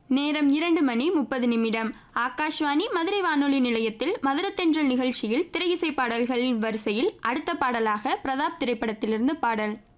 நேரம் 2:30 ஆகாஷ்வாணி மதுரை வானொலி நிலையத்தில் மதுரத்தென்றல் நிகழ்ச்சியில் திரையிசை பாடல்களின் வரிசையில் அடுத்த பாடலாக பிரதாப் திரைப்படத்திலிருந்து பாடல்.